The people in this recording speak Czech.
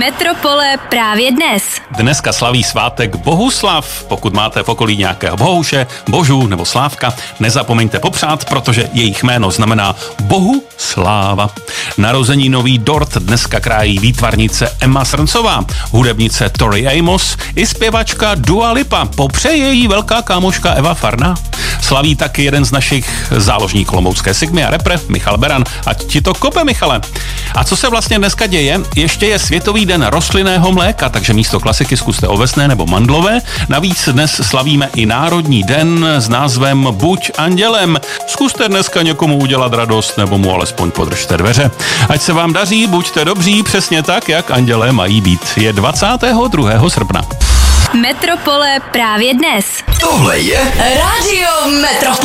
Metropole právě dnes. Dneska slaví svátek Bohuslav. Pokud máte v okolí nějakého Bohuše, Božu nebo Slávka, nezapomeňte popřát, protože jejich jméno znamená Bohu sláva. Narozeninový dort dneska krájí výtvarnice Emma Srncová, hudebnice Tori Amos i zpěvačka Dua Lipa. Popřeje jí velká kámoška Eva Farná. Slaví taky jeden z našich záložníků olomoucké Sigmy a rapper Michal Beran. Ať ti to kope, Michale. A co se vlastně dneska děje? Ještě je Světový den rostlinného mléka, takže místo klasiky zkuste ovesné nebo mandlové. Navíc dnes slavíme i Národní den s názvem Buď andělem. Zkuste dneska někomu udělat radost nebo mu alespoň podržte dveře. Ať se vám daří, buďte dobří, přesně tak, jak andělé mají být. Je 22. srpna. Metropole právě dnes. Tohle je Rádio Metropole.